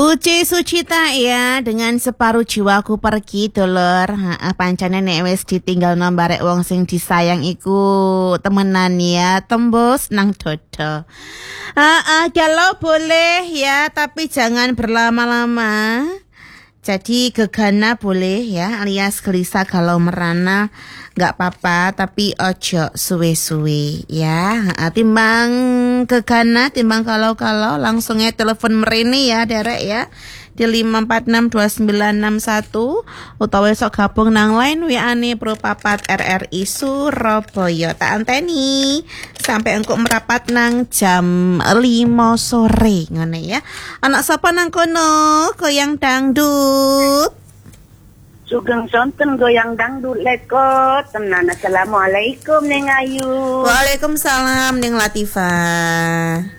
Uci Sucita ya, dengan separuh jiwaku pergi dulur. Pancane nek wis ditinggal barek wong sing disayang iku temenan ya, tembus nang dodo. Kalau boleh ya, tapi jangan berlama-lama. Jadi gegana boleh ya, alias gelisah kalau merana nggak apa-apa, tapi ojo suwe-suwe ya. Timbang gegana, timbang kalau langsungnya telepon merene ya derek ya di 5462961 utawa sok gabung nang line WA-ne Pro Papat RRI Surabaya. Tak anteni sampai engkau merapat nang jam 5 sore ngene ya. Anak sapa nang kono goyang dangdut? Sugeng sonten goyang dangdut lekot tenan. Assalamualaikum Neng Ayu. Waalaikumsalam Neng Latifah.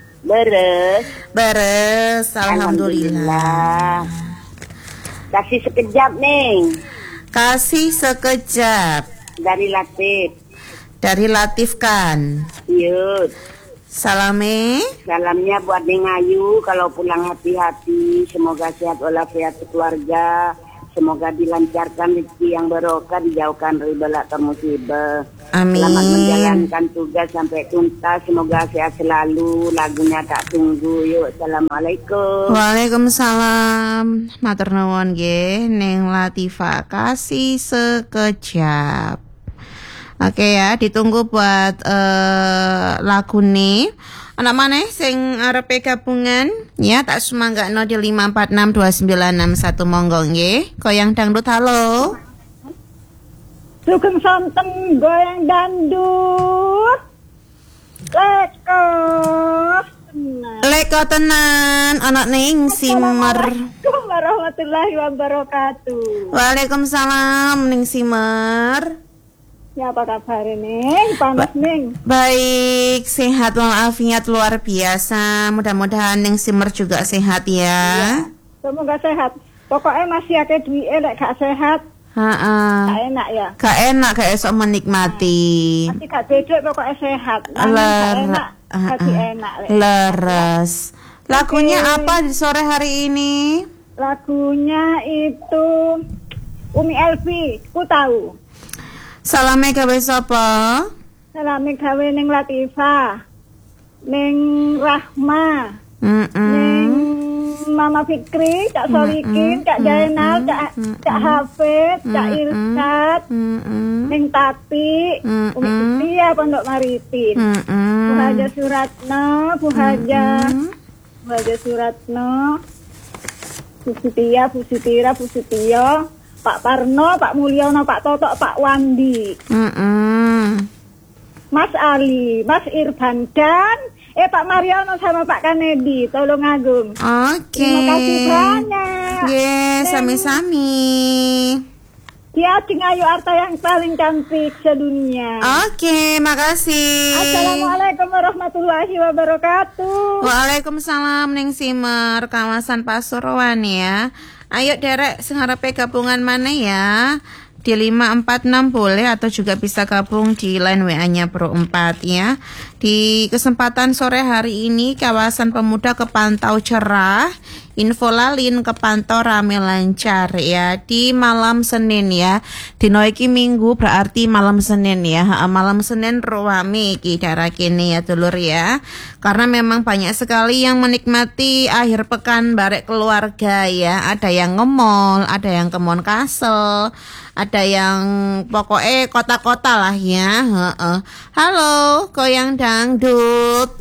Beres, alhamdulillah. Kasih sekejap Neng. Kasih sekejap. Dari Latif. Dari Latif kan. Yud. Salamnya buat Neng Ayu. Kalau pulang hati-hati. Semoga sehat walafiat keluarga. Semoga dilancarkan rezeki yang barokah, dijauhkan dari bala atau musibah. Amin. Selamat menjalankan tugas sampai tuntas. Semoga sehat selalu. Lagunya tak tunggu. Yuk, assalamualaikum. Waalaikumsalam. Matur nuwun nggih, Neng Latifah. Kasih sekejap. Oke ya, ditunggu buat lagu nih. Anak mana sing arepe gabungan ya, tak semanggakno di 5462961 monggo nggih. Goyang dangdut halo. Sugeng sonten goyang dangdut. Leko tenan anak ning simer. Assalamualaikum warahmatullahi wabarakatuh. Waalaikumsalam ning simer. Ya apa kabar Neng? Panas Neng. Baik, sehat walafiat luar biasa. Mudah-mudahan Neng Simer juga sehat ya. Semoga sehat. Pokoknya masih akeh duwike lek gak sehat. Gak enak ya. Gak enak gak esok menikmati. Masih gak bedek pokoknya sehat. Gak enak. Enak. Leres. Lagunya apa di sore hari ini? Lagunya itu Umi Elvi, ku tahu. Salame gawe sapa? Salame gawe Neng Latifah, Neng Rahma, Neng Mama Fikri, Cak Solikin, Cak Jainal, Cak Hafid, Cak Irsyad, Neng Tati, Umi Setia Pondok Maritim, Bu Haja Suratno, Bu Haja Suratno, Bu Setia, Bu Sitira, Bu Setio, Pak Parno, Pak Mulyono, Pak Totok, Pak Wandi, Mas Ali, Mas Irfan, dan Pak Mariono sama Pak Kanedi, tolong Agung. Oke. Terima kasih banyak. Yes, sami-sami. Dia Ayu Arta yang paling cantik sedunia. Oke, makasih. Assalamualaikum warahmatullahi wabarakatuh. Waalaikumsalam Neng Simer, kawasan Pasuruan ya. Ayo derek sing arepe gabungan mana ya? Di 546 boleh atau juga bisa gabung di line WA-nya Pro 4 ya. Di kesempatan sore hari ini kawasan Pemuda kepantau cerah, info lalin kepantau rame lancar ya di malam Senin ya. Dino iki Minggu berarti malam Senin ya. Malam Senin rame iki daerah kene ya dulur ya. Karena memang banyak sekali yang menikmati akhir pekan barek keluarga ya. Ada yang nge-mall, ada yang ke Mon Castle, ada yang pokoknya kota-kota lah ya. Halo, goyang dangdut.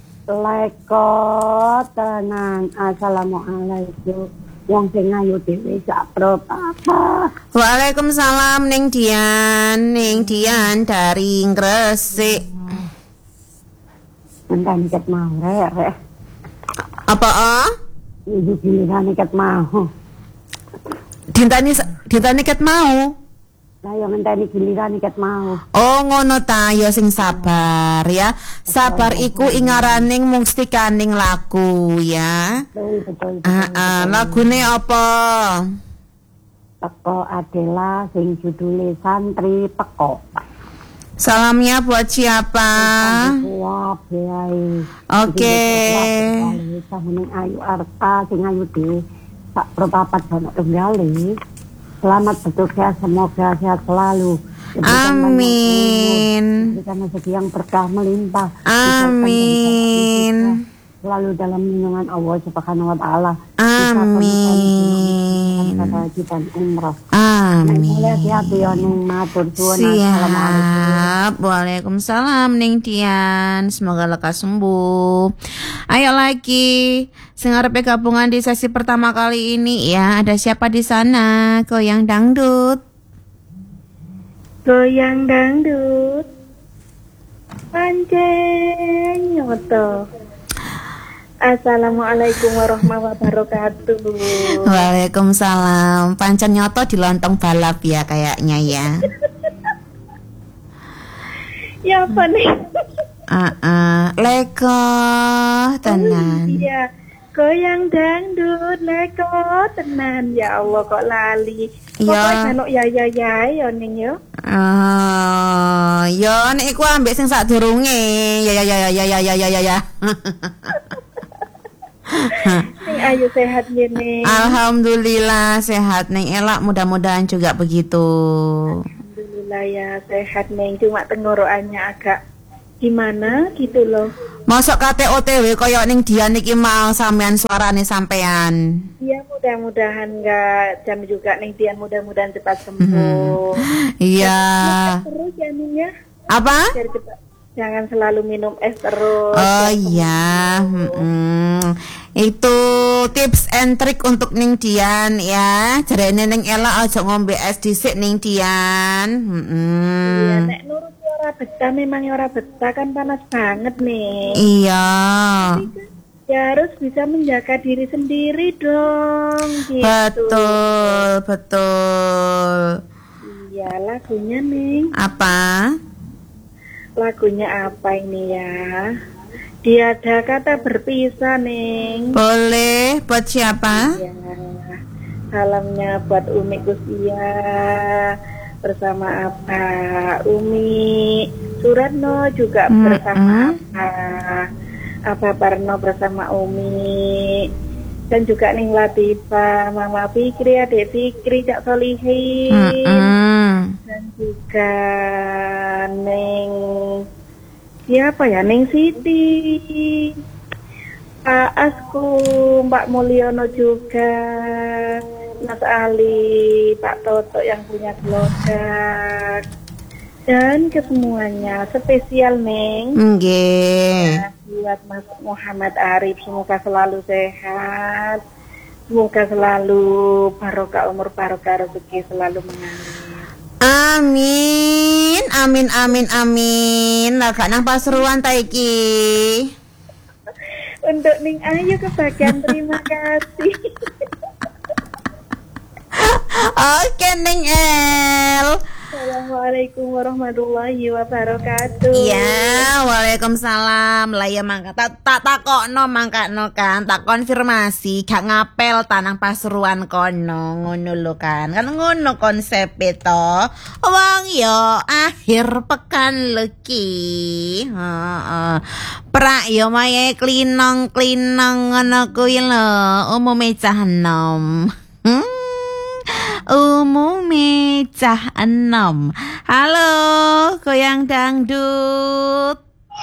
Lekot tenan. Assalamualaikum. Wong sing ayu dhewe sak Pro Papat. Waalaikumsalam Ning Dian dari Gresik. Entah ket mau rek. Apa Ibu giliran ket mau. Dintani ket mau. Lah yo ngenteni giliran ket mau. Oh ngono ta, yo sing sabar ya. Sabar iku ingaraning mustikaning lagu ya. Betul. Lagune apa? Teko Adela sing judule Santri Teko. Salamnya buat siapa? Siap, Yai. Oke. Sahuning Ayu Arta, sing ayu di Pak Propapat Dono Tunggali. Selamat bertugas, semoga sehat selalu. Amin. Diberikan rezeki yang berkah melimpah. Amin. Selalu dalam lindungan Allah Subhanahu wa taala. Amin. Haji dan umrah. Amin. Mulai siap ya ning matur suwun. Assalamualaikum. Siap. Waalaikumsalam Ning Dian. Semoga lekas sembuh. Ayo lagi. Sing arepe gabungan di sesi pertama kali ini ya. Ada siapa di sana? Goyang dangdut. Goyang dangdut. Pancen nyoto. Assalamualaikum warahmatullahi wabarakatuh. Waalaikumsalam. Pancen nyoto di lontong balap ya kayaknya ya. Ya apa nih? Leko tenan. Iya. Goyang dangdut leko tenan. Ya Allah kok lali. Iya. Pokoknya ya ning yo. Yo nek iku ambek sing sadurunge. Ya. Ning ayu sehat ngene. Alhamdulillah sehat Neng Elak, mudah-mudahan juga begitu. Alhamdulillah ya sehat Neng, cuma tenggorokannya agak gimana gitu loh. Masuk kate OTW koyo ning Dian iki mau sampean suarane sampean. Iya mudah-mudahan enggak jam juga Neng Dian, mudah-mudahan cepat sembuh. Iya. Terus ya Neng ya. Apa? Biar cepat. Jangan selalu minum es terus. Oh iya. Itu tips and trick untuk Ning Dian ya. Jarene Ning Ela aja ngombe es dhisik Ning Dian. Iya, nek nurut ora betah memang ora betah kan panas banget nih. Iya. Ya harus bisa menjaga diri sendiri dong gitu. Betul. Iya, lagunya nih. Apa? Lagunya apa ini ya? Tiada kata berpisah Neng. Boleh, buat siapa? Ya, salamnya buat Umi Kusia bersama apa? Umi Suratno juga bersama apa Parno bersama Umi, dan juga Ning Latifah, Mama Fikri, Adik Fikri, Cak Solihin, dan juga Neng siapa ya, Neng Siti, Pak Asku, Mbak Mulyono juga, Mas Ali, Pak Toto yang punya gelodak, dan ke semuanya spesial Neng. Nggih. Buat Mas Muhammad Arif, semoga selalu sehat, semoga selalu barokah umur, barokah rezeki selalu mengalir. Amin. Lah gak nang Pasuruan ta iki. Untuk Ning Ayu kebagian terima kasih. Oke Ning El. Assalamualaikum warahmatullahi wabarakatuh. Iya, waalaikumsalam. Lah ya mangka tak takokno mangkano kan, tak konfirmasi, gak ngapel tanang Pasuruan kono, ngono lho kan. Kan ngono konsep to. Wong yo akhir pekan legi. Heeh. Prak yo maye klinong-klinong ngono kuwi lho, umume cah enom. Umumi cah enom. Halo, goyang dangdut.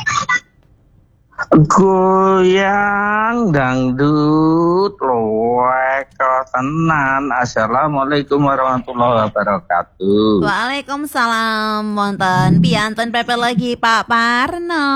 Goyang dangdut loweko tenan. Assalamualaikum warahmatullahi wabarakatuh. Waalaikumsalam. Wonten pianten pepe lagi Pak Parno.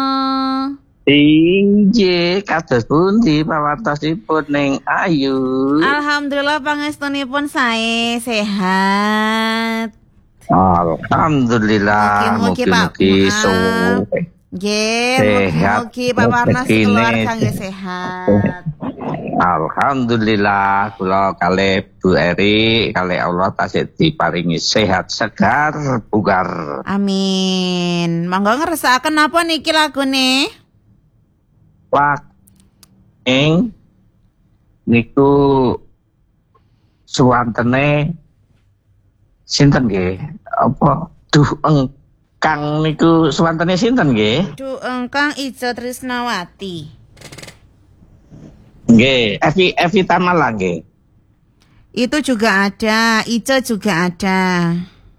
Inje kados pundi pawartosipun Ning Ayu? Alhamdulillah pangestunipun sae sehat. Alhamdulillah, mugi-mugi suwe. Nggih, Sehat, mugi-mugi Pak Parno rezekine keluarga nggih sehat. Alhamdulillah, kula kalih Bu Eri, kalih Allah tasih diparingi sehat, segar, bugar. Amin. Monggo ngersakaken napa niki lagune? Wah, niku suwantene sinten nggih? Apa dueng Kang niku suwantene sinten nggih? Kang Ica Trisnawati. Nggih, Evi Tamala nggih. Itu juga ada, Ica juga ada.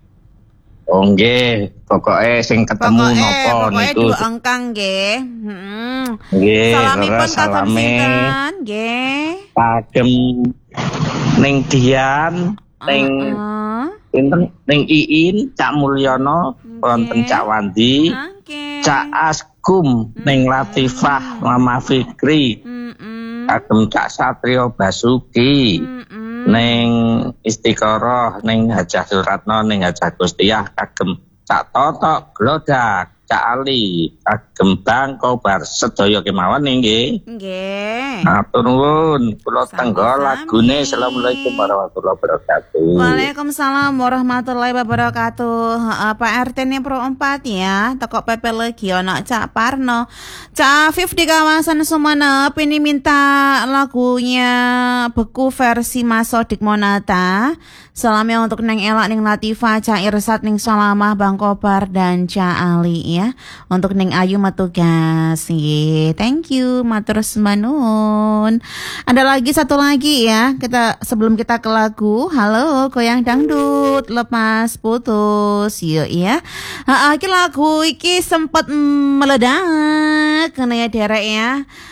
Oh nggih, pokoke sing ketemu napa niku. Pokoknya engkang nggih. Nggih, Salamipun kagem salame. sinten nggih. Kagem ning Dian, ning pinten ning Iin, Cak Mulyono, wonten Cak Wandi, Oke. Cak Askum, ning Latifah, Mama Fikri, kagem Cak Satrio Basuki, ning Istiqoroh, ning Hajah Suratno, ning Hajah Gustiah, kagem Cak Toto Glodak, Cak Ali, kagem Bang Kobar sedaya kemawon nggih. Nggih. Matur nuwun, kula tenggo Sami-sami. lagune. Assalamualaikum warahmatullahi wabarakatuh. Waalaikumsalam warahmatullahi wabarakatuh. Pak RT ini Pro 4 ya. Toko PP Legiono Cak Parno. Cak Afif di kawasan Sumenep ini minta lagunya Beku versi Mas Sodik Monata. Salamnya untuk Neng Elak, Neng Latifah, Cak Irsat, Neng Salamah, Bang Kobar, dan Cak Ali ya. Untuk Neng Ayu Matugas. Thank you, matur semanun. Ada lagi satu lagi ya. Sebelum kita ke lagu, halo goyang dangdut lepas putus. Yuk ya. Iki lagu iki sempat meledak karena ya derek ya.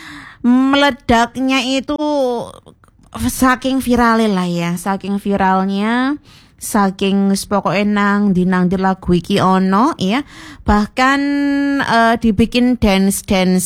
Meledaknya itu saking viralnya lah ya, saking viralnya, saking pokoknya nang di lagu iki ono ya, bahkan dibikin dance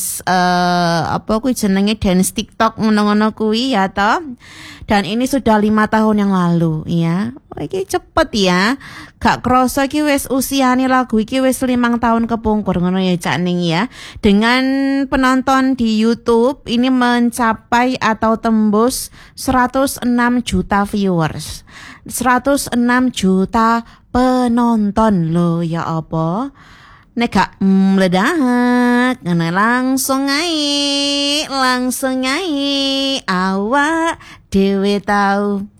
apa kuwi jenenge dance TikTok ngono-ngono kuwi ya toh. Dan ini sudah 5 tahun yang lalu ya. Iki cepet ya. Gak kroso iki wis usiane lagu iki wis 5 tahun kepungkur ngono ya Cak Ning ya. Dengan penonton di YouTube ini mencapai atau tembus 106 juta viewers. 106 juta penonton loh ya apa. Nek gak meledak, ngene langsung ngai, awak dhewe tau.